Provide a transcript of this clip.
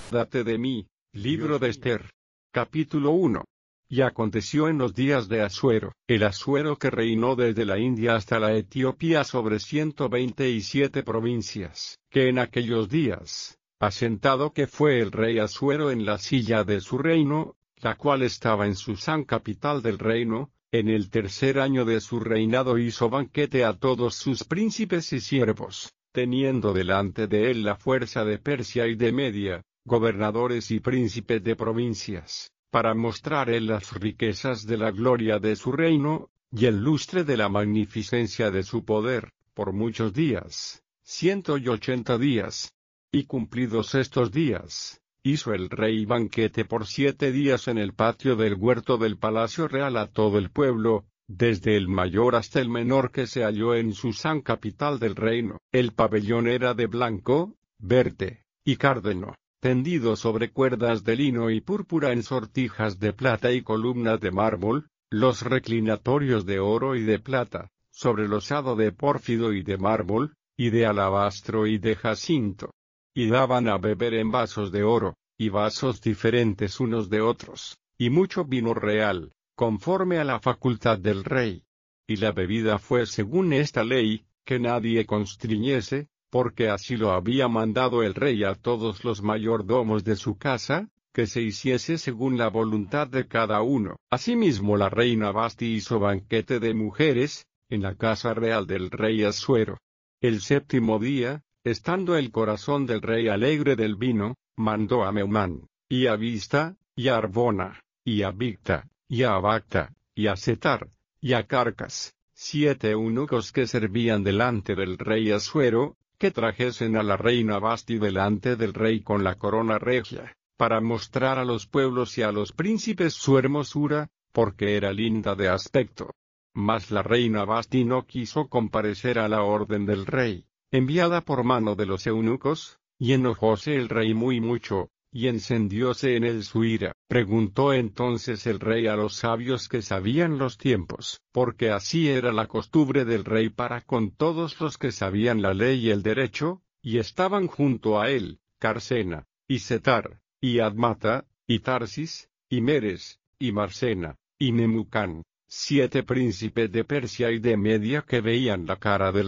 Date de mí. Libro de Ester. Capítulo 1. Y aconteció en los días de Asuero, el Asuero que reinó desde la India hasta la Etiopía sobre 127 provincias, que en aquellos días, asentado que fue el rey Asuero en la silla de su reino, la cual estaba en Susán capital del reino, en el tercer año de su reinado hizo banquete a todos sus príncipes y siervos, teniendo delante de él la fuerza de Persia y de Media, gobernadores y príncipes de provincias, para mostrar él las riquezas de la gloria de su reino, y el lustre de la magnificencia de su poder, por muchos días, 180 días. Y cumplidos estos días, hizo el rey banquete por 7 días en el patio del huerto del palacio real a todo el pueblo, desde el mayor hasta el menor que se halló en Susán capital del reino. El pabellón era de blanco, verde, y cárdeno, tendido sobre cuerdas de lino y púrpura en sortijas de plata y columnas de mármol, los reclinatorios de oro y de plata, sobre losado de pórfido y de mármol, y de alabastro y de jacinto. Y daban a beber en vasos de oro, y vasos diferentes unos de otros, y mucho vino real, conforme a la facultad del rey. Y la bebida fue según esta ley, que nadie constriñese, porque así lo había mandado el rey a todos los mayordomos de su casa, que se hiciese según la voluntad de cada uno. Asimismo la reina Vasti hizo banquete de mujeres, en la casa real del rey Asuero. El séptimo día, estando el corazón del rey alegre del vino, mandó a Meumán, y a Vista, y a Arbona, y a Bigta, y a Abacta, y a Setar, y a Carcas, 7 eunucos que servían delante del rey Asuero, que trajesen a la reina Vasti delante del rey con la corona regia, para mostrar a los pueblos y a los príncipes su hermosura, porque era linda de aspecto. Mas la reina Vasti no quiso comparecer a la orden del rey, enviada por mano de los eunucos, y enojóse el rey muy mucho, y encendióse en él su ira. Preguntó entonces el rey a los sabios que sabían los tiempos, porque así era la costumbre del rey para con todos los que sabían la ley y el derecho, y estaban junto a él, Carsena, y Setar, y Admata, y Tarsis, y Meres, y Marsena, y Memucán, 7 príncipes de Persia y de Media que veían la cara del